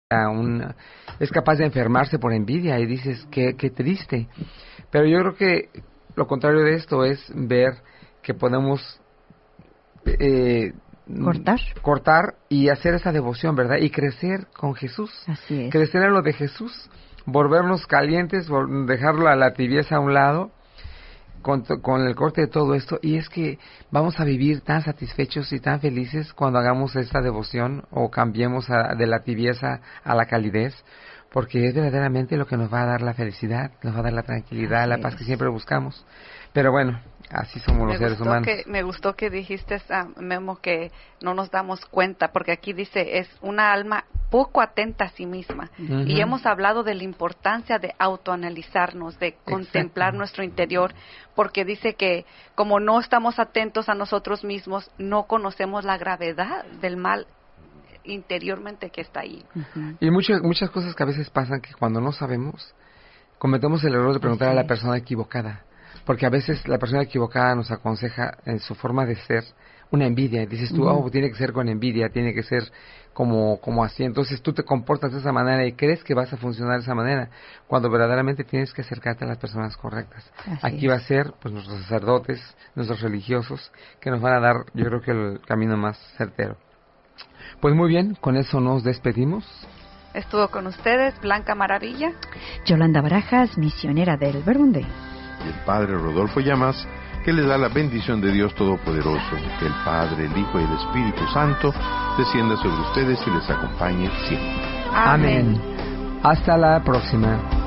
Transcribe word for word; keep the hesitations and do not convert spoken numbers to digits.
un, es capaz de enfermarse por envidia y dices, qué, qué triste. Pero yo creo que lo contrario de esto es ver que podemos eh, cortar cortar y hacer esa devoción, ¿verdad? Y crecer con Jesús. Así es. Crecer en lo de Jesús, volvernos calientes, dejarlo a la tibieza a un lado, con, con el corte de todo esto, y es que vamos a vivir tan satisfechos y tan felices cuando hagamos esta devoción o cambiemos a, de la tibieza a la calidez, porque es verdaderamente lo que nos va a dar la felicidad, nos va a dar la tranquilidad, así la paz es. que siempre buscamos. Pero bueno, así somos me los seres gustó humanos. Que, me gustó que dijiste, uh, Memo, que no nos damos cuenta, porque aquí dice, es una alma poco atenta a sí misma. Uh-huh. Y hemos hablado de la importancia de autoanalizarnos, de contemplar Exacto. nuestro interior, porque dice que como no estamos atentos a nosotros mismos, no conocemos la gravedad del mal interiormente que está ahí. Uh-huh. Y muchas muchas cosas que a veces pasan que cuando no sabemos, cometemos el error de preguntar Así a la persona es. equivocada. Porque a veces la persona equivocada nos aconseja en su forma de ser una envidia. Y dices tú, uh-huh. oh, tiene que ser con envidia, tiene que ser como, como así. Entonces tú te comportas de esa manera y crees que vas a funcionar de esa manera, cuando verdaderamente tienes que acercarte a las personas correctas. Así Aquí es. va a ser pues nuestros sacerdotes, nuestros religiosos, que nos van a dar, yo creo que el camino más certero. Pues muy bien, con eso nos despedimos. Estuvo con ustedes Blanca Maravilla, Yolanda Barajas, misionera del Verbunde, y el Padre Rodolfo Llamas, que les da la bendición de Dios Todopoderoso, que el Padre, el Hijo y el Espíritu Santo descienda sobre ustedes y les acompañe siempre. Amén. Amén. Hasta la próxima.